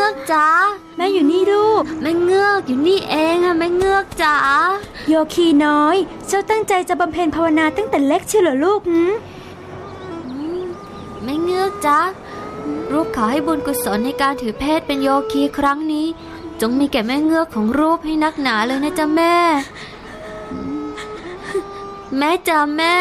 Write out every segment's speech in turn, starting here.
อกจ๋าแม่อยู่นี่ลูกแม่เงือกอยู่นี่เองค่ะแม่เงือกจ๋าโยคีน้อยเจ้าตั้งใจจะบำเพ็ญภาวนาตั้งแต่เล็กใช่เหรอลูกแม่เงือกจ๋ารูปขอให้บุญกุศลในการถือเพศเป็นโยคีครั้งนี้จงมีแก่แม่เงือกของรูปให้นักหนาเลยนะจ๊ะแม่แม่จ๋าแม่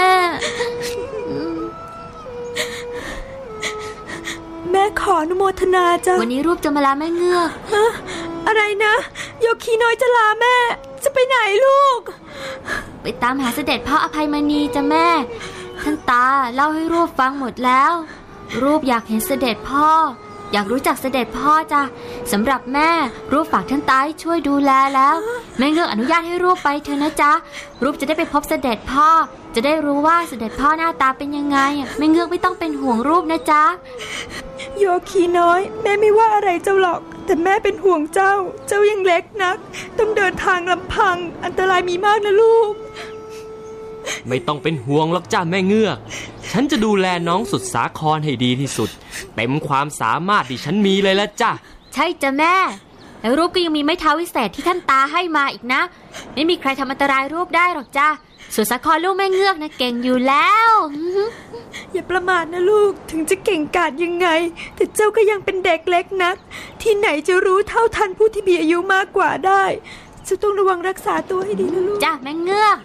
แม่ขออนุโมทนาจ้ะวันนี้รูปจะมาลาแม่เงือกอะไรนะโยคีน้อยจะลาแม่จะไปไหนลูกไปตามหาเสด็จพ่ออภัยมณีจ้ะแม่ท่านตาเล่าให้รูปฟังหมดแล้วรูปอยากเห็นเสด็จพ่ออยากรู้จักเสด็จพ่อจ้ะสำหรับแม่รูปฝากท่านตาให้ช่วยดูแลแล้วแม่เงือกอนุญาตให้รูปไปเถอะนะจ๊ะรูปจะได้ไปพบเสด็จพ่อจะได้รู้ว่าเสด็จพ่อหน้าตาเป็นยังไงแม่เงือกไม่ต้องเป็นห่วงรูปนะจ๊ะโยคีน้อยแม่ไม่ว่าอะไรเจ้าหรอกแต่แม่เป็นห่วงเจ้ายังเล็กนักต้องเดินทางลำพังอันตรายมีมากนะลูกไม่ต้องเป็นห่วงหรอกจ้าแม่เงือกฉันจะดูแลน้องสุดสาครให้ดีที่สุดเต็มความสามารถที่ฉันมีเลยละจ้ะใช่จ้ะแม่แล้วรูปก็ยังมีไม้เท้าวิเศษที่ท่านตาให้มาอีกนะไม่มีใครทำอันตรายรูปได้หรอกจ้ะสุดสาครลูกแม่เงือกนะเก่งอยู่แล้วอย่าประมาทนะลูกถึงจะเก่งกาจยังไงแต่เจ้าก็ยังเป็นเด็กเล็กนักที่ไหนจะรู้เท่าทันผู้ที่มีอายุมากกว่าได้จะต้องระวังรักษาตัวให้ดีนะลูกจ้ะแม่เงือก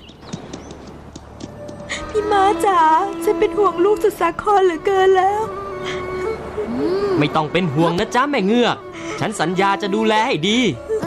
พี่ม้าจ๋าฉันเป็นห่วงลูกสุดสาครเหลือเกินแล้วไม่ต้องเป็นห่วงนะจ๊ะแม่เงือกฉันสัญญาจะดูแลให้ดี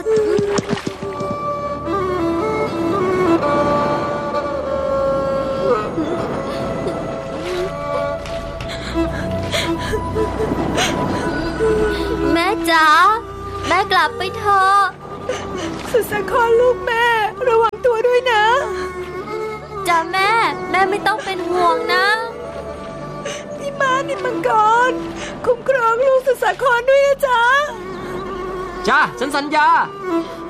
แม่จ๋าแม่กลับไปเถอะสุดสาครลูกแม่ระวังตัวด้วยนะจ้ะแม่ไม่ต้องเป็นห่วงนะพี่ม้านี่มังกรคุ้มครองลูกสุดสาครด้วยนะจ๊ะจ้าฉันสัญญา